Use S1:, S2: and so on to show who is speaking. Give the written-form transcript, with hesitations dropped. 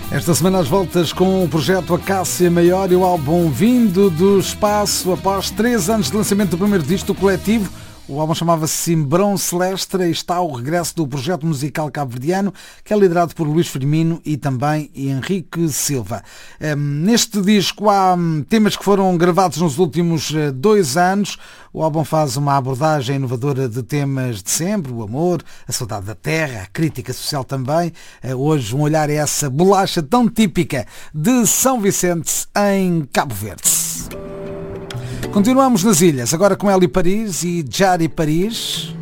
S1: Esta semana às voltas com o projeto Acácia Maior e o álbum Vindo do Espaço. Após 3 anos de lançamento do primeiro disco do coletivo, o álbum chamava-se Cimbrão Celeste e está o regresso do projeto musical cabo-verdiano, que é liderado por Luís Firmino e também Henrique Silva. Neste disco há temas que foram gravados nos últimos 2 anos. O álbum faz uma abordagem inovadora de temas de sempre, o amor, a saudade da terra, a crítica social também. Hoje um olhar a essa bolacha tão típica de São Vicente, em Cabo Verde. Continuamos nas ilhas, agora com Eli Paris e Jari Paris.